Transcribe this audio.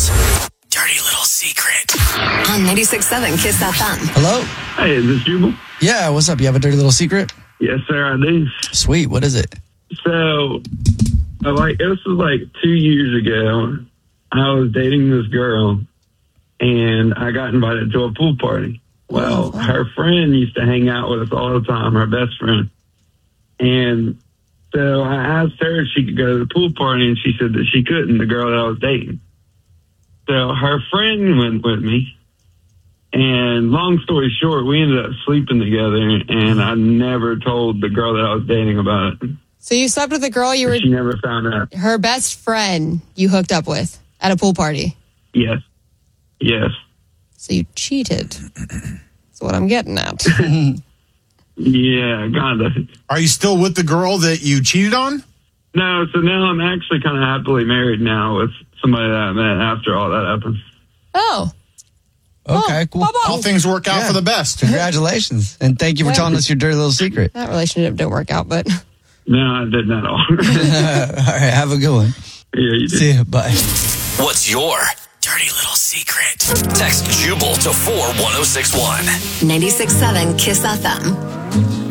Jubal's dirty little secret. On 96.7 Kiss FM. Hello? Hey, is this Jubal? Yeah, what's up? You have a dirty little secret? Yes, sir, I do. Sweet, what is it? So, this was 2 years ago. I was dating this girl, and I got invited to a pool party. Well, her friend used to hang out with us all the time, her best friend. And so I asked her if she could go to the pool party, and she said that she couldn't, the girl that I was dating. So her friend went with me. And long story short, we ended up sleeping together, and I never told the girl that I was dating about it. So you slept with a girl She never found out. her best friend you hooked up with at a pool party. Yes. Yes. So you cheated. That's what I'm getting at. Yeah, kind of. Are you still with the girl that you cheated on? No, so now I'm actually kind of happily married now with somebody that I met after all that happened. Oh. Okay, cool. All things work out for the best. Congratulations. And thank you for telling us your dirty little secret. That relationship didn't work out, but... No, I didn't at all. All right, have a good one. Yeah, you did. See you. Bye. What's your dirty little secret? Text Jubal to 41061. 96.7 Kiss FM.